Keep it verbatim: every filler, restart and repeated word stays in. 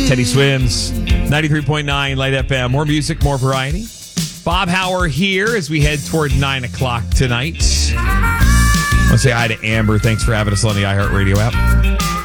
Teddy Swims, ninety-three point nine Light F M. More music, more variety. Bob Hauer here as we head toward nine o'clock tonight. I want to say hi to Amber. Thanks for having us on the iHeartRadio app.